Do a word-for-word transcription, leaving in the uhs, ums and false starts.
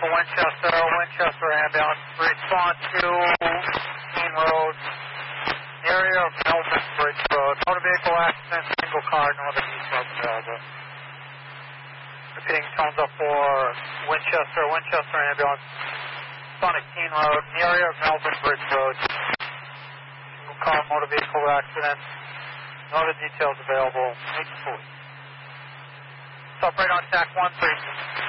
for Winchester, Winchester ambulance. Respond to Keene Road, area of Melbourne Bridge Road. Motor vehicle accident, single car, no other details available. Repeating tones up for Winchester, Winchester ambulance. Respond to Keene Road, area of Melbourne Bridge Road. Single car, motor vehicle accident. No other details available. Make the police. Stop right on T A C one three.